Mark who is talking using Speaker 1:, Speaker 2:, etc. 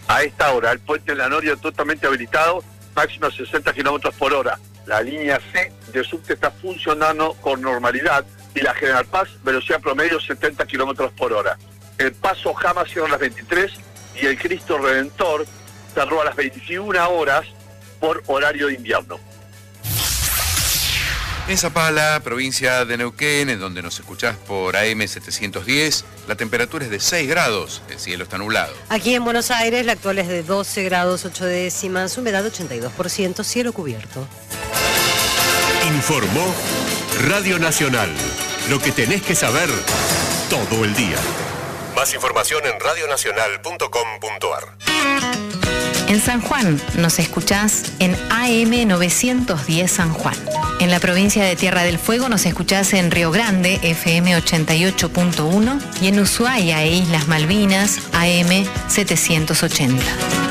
Speaker 1: A esta hora, el puente de la Noria totalmente habilitado, máximo 60 kilómetros por hora. La línea C de subte está funcionando con normalidad y la General Paz, velocidad promedio 70 kilómetros por hora. El Paso Jama cierra a las 23 y el Cristo Redentor cerró a las 21 horas por horario de invierno.
Speaker 2: En Zapala, provincia de Neuquén, en donde nos escuchás por AM 710, la temperatura es de 6 grados, el cielo está nublado.
Speaker 3: Aquí en Buenos Aires, la actual es de 12 grados 8 décimas, humedad 82%, cielo cubierto.
Speaker 4: Informó Radio Nacional. Lo que tenés que saber todo el día. Más información en radionacional.com.ar.
Speaker 5: En San Juan nos escuchás en AM 910 San Juan. En la provincia de Tierra del Fuego nos escuchás en Río Grande, FM 88.1, y en Ushuaia e Islas Malvinas, AM 780.